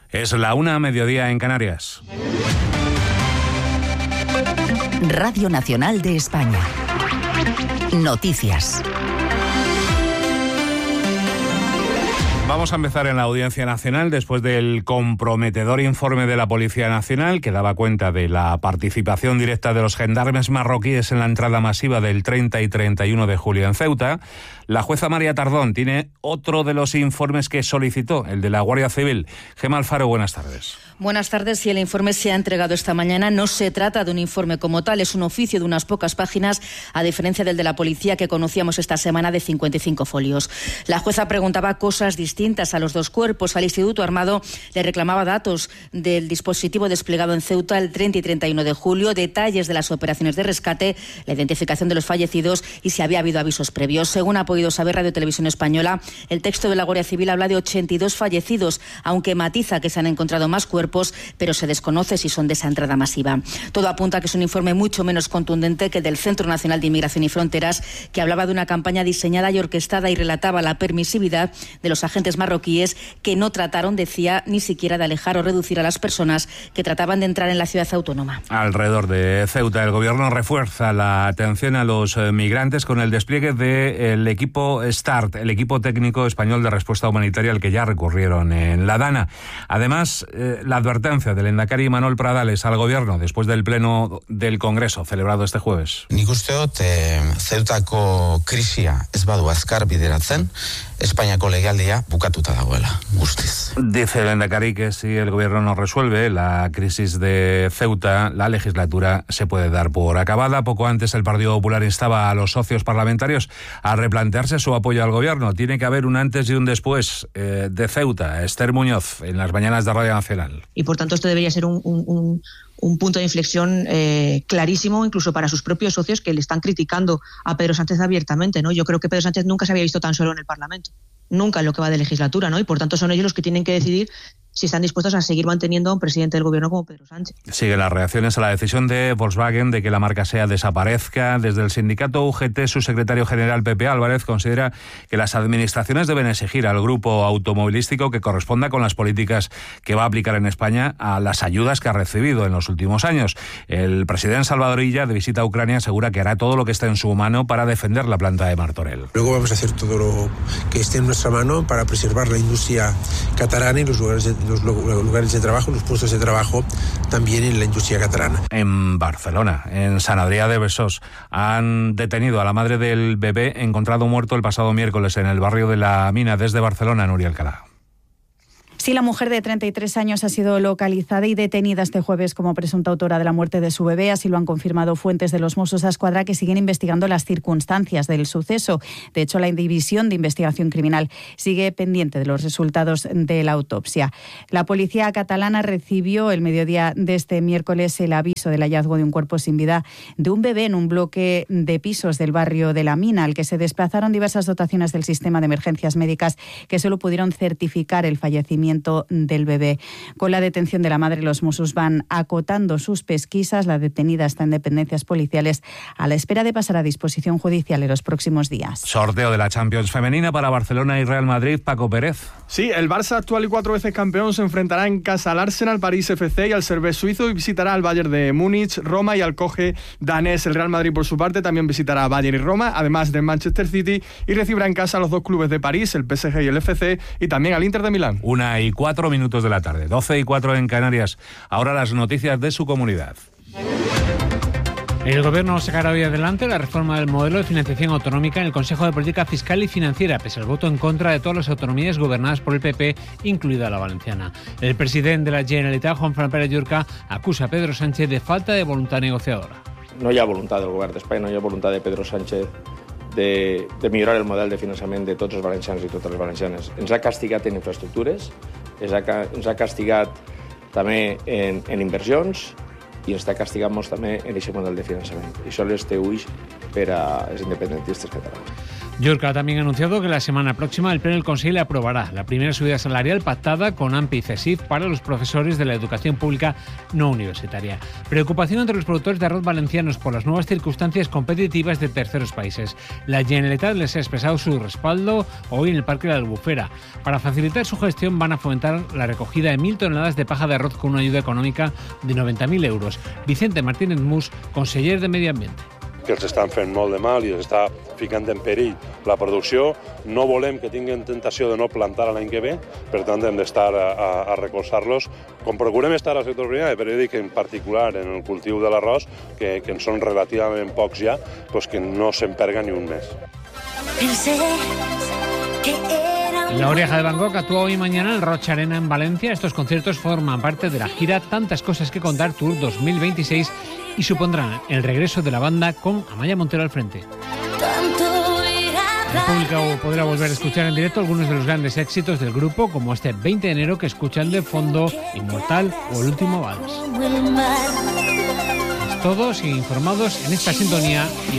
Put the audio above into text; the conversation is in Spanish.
Es la 1:00 en Canarias. Radio Nacional de España. Noticias. Vamos a empezar en la Audiencia Nacional después del comprometedor informe de la Policía Nacional que daba cuenta de la participación directa de los gendarmes marroquíes en la entrada masiva del 30 y 31 de julio en Ceuta. La jueza María Tardón tiene otro de los informes que solicitó, el de la Guardia Civil. Gemma Alfaro, buenas tardes. Buenas tardes. Si el informe se ha entregado esta mañana, no se trata de un informe como tal, es un oficio de unas pocas páginas, a diferencia del de la policía que conocíamos esta semana de 55 folios. La jueza preguntaba cosas distintas a los dos cuerpos. Al Instituto Armado le reclamaba datos del dispositivo desplegado en Ceuta el 30 y 31 de julio, detalles de las operaciones de rescate, la identificación de los fallecidos y si había habido avisos previos. Según ha podido saber Radio Televisión Española, el texto de la Guardia Civil habla de 82 fallecidos, aunque matiza que se han encontrado más cuerpos, pero se desconoce si son de esa entrada masiva. Todo apunta a que es un informe mucho menos contundente que el del Centro Nacional de Inmigración y Fronteras, que hablaba de una campaña diseñada y orquestada y relataba la permisividad de los agentes marroquíes que no trataron, decía, ni siquiera de alejar o reducir a las personas que trataban de entrar en la ciudad autónoma. Alrededor de Ceuta, el Gobierno refuerza la atención a los migrantes con el despliegue del equipo START, el equipo técnico español de respuesta humanitaria al que ya recurrieron en La Dana. Además, la advertencia del lehendakari Manuel Pradales al Gobierno después del pleno del Congreso celebrado este jueves. Nik uste dut Ceutako krisia ez badu azkar bideratzen, Espainiako legealdia bukatuta dagoela, guztiz. Dice el lehendakari que si el Gobierno no resuelve la crisis de Ceuta, la legislatura se puede dar por acabada. Poco antes el Partido Popular instaba a los socios parlamentarios a replantearse su apoyo al Gobierno. Tiene que haber un antes y un después de Ceuta. Esther Muñoz, en las mañanas de Radio Nacional. Y por tanto esto debería ser un punto de inflexión clarísimo, incluso para sus propios socios que le están criticando a Pedro Sánchez abiertamente, ¿no? Yo creo que Pedro Sánchez nunca se había visto tan solo en el Parlamento, nunca en lo que va de legislatura, ¿no? Y por tanto son ellos los que tienen que decidir si están dispuestos a seguir manteniendo a un presidente del Gobierno como Pedro Sánchez. Siguen las reacciones a la decisión de Volkswagen de que la marca SEAT desaparezca. Desde el sindicato UGT, su secretario general Pepe Álvarez considera que las administraciones deben exigir al grupo automovilístico que corresponda con las políticas que va a aplicar en España a las ayudas que ha recibido en los últimos años. El presidente Salvador Illa, de visita a Ucrania, asegura que hará todo lo que esté en su mano para defender la planta de Martorell. Luego vamos a hacer todo lo que esté en nuestra mano para preservar la industria catalana y los lugares de trabajo, los puestos de trabajo también en la industria catalana. En Barcelona, en Sant Adrià de Besòs, han detenido a la madre del bebé encontrado muerto el pasado miércoles en el barrio de La Mina. Desde Barcelona, Núria Alcalá. Sí, la mujer de 33 años ha sido localizada y detenida este jueves como presunta autora de la muerte de su bebé. Así lo han confirmado fuentes de los Mossos d'Esquadra, que siguen investigando las circunstancias del suceso. De hecho, la División de Investigación Criminal sigue pendiente de los resultados de la autopsia. La policía catalana recibió el mediodía de este miércoles el aviso del hallazgo de un cuerpo sin vida de un bebé en un bloque de pisos del barrio de La Mina, al que se desplazaron diversas dotaciones del sistema de emergencias médicas que solo pudieron certificar el fallecimiento del bebé. Con la detención de la madre, los Mossos van acotando sus pesquisas. La detenida está en dependencias policiales a la espera de pasar a disposición judicial en los próximos días. Sorteo de la Champions femenina para Barcelona y Real Madrid. Paco Pérez. Sí, el Barça, actual y 4 veces campeón, se enfrentará en casa al Arsenal, París FC y al Servette suizo, y visitará al Bayern de Múnich, Roma y al Coge danés. El Real Madrid, por su parte, también visitará a Bayern y Roma, además de Manchester City, y recibirá en casa a los dos clubes de París, el PSG y el FC, y también al Inter de Milán. 1:04 de la tarde, 12:04 en Canarias. Ahora las noticias de su comunidad. El Gobierno sacará hoy adelante la reforma del modelo de financiación autonómica en el Consejo de Política Fiscal y Financiera, pese al voto en contra de todas las autonomías gobernadas por el PP, incluida la valenciana. El presidente de la Generalitat, Juan Fran Pérez Llurca, acusa a Pedro Sánchez de falta de voluntad negociadora. No hi ha voluntat del govern d'Espanya, no hi ha voluntat de Pedro Sánchez de millorar el model de finançament de tots els valencians i totes les valencianes. Ens ha castigat en infraestructures, ens ha castigat també en inversions i ens està castigant molt també en aquest model de finançament. I això les té ulls per als independentistes catalans. Llorca también ha anunciado que la semana próxima el Pleno del Consejo aprobará la primera subida salarial pactada con AMPE y CESIF para los profesores de la educación pública no universitaria. Preocupación entre los productores de arroz valencianos por las nuevas circunstancias competitivas de terceros países. La Generalitat les ha expresado su respaldo hoy en el Parque de la Albufera. Para facilitar su gestión van a fomentar la recogida de 1.000 toneladas de paja de arroz con una ayuda econòmica de 90.000 euros. Vicente Martínez Mus, conseller de Medi Ambient. Que els estan fent molt de mal i els està ficant en perill la producció. No volem que tinguin tentació de no plantar l'any que ve, per tant hem d'estar a recolzar-los. Com procurem estar al sector primari, però jo dic en particular en el cultiu de l'arròs, que en són relativament pocs ja, doncs que no s'emperga ni un mes. La Oreja de Van Gogh actúa hoy y mañana en Rocha Arena en Valencia. Estos conciertos forman parte de la gira Tantas Cosas que Contar Tour 2026 y supondrán el regreso de la banda con Amaya Montero al frente. El público podrá volver a escuchar en directo algunos de los grandes éxitos del grupo, como este 20 de enero que escuchan de fondo, Inmortal o El último vals. Todos informados en esta sintonía y